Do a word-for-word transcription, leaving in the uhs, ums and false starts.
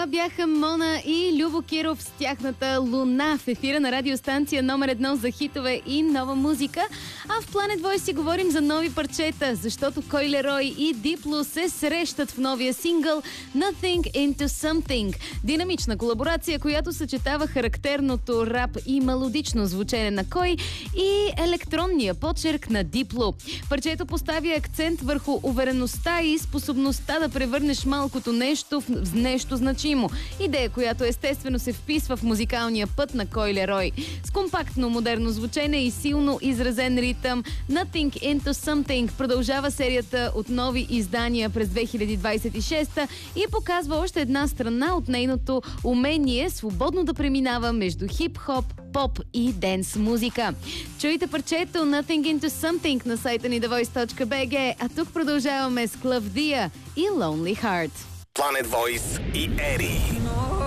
Това бяха Мона и Любо Киров с тяхната Луна в ефира на радиостанция номер едно за хитове и нова музика. А в Planet Voice си говорим за нови парчета, защото Кой Лерой и Дипло се срещат в новия сингъл Nothing into Something. Динамична колаборация, която съчетава характерното рап и мелодично звучене на Кой и електронния почерк на Дипло. Парчето поставя акцент върху увереността и способността да превърнеш малкото нещо в нещо значимо. Идея, която естествено се вписва в музикалния път на Кой Лерой. С компактно модерно звучене и силно изразен ритъм, Nothing into Something продължава серията от нови издания през две хиляди двадесет и шеста и показва още една страна от нейното умение свободно да преминава между хип-хоп, поп и денс музика. Чуйте парчето Nothing into Something на сайта ни the voice точка b g, а тук продължаваме с Клавдия и Lonely Heart. Planet Voice и Ери.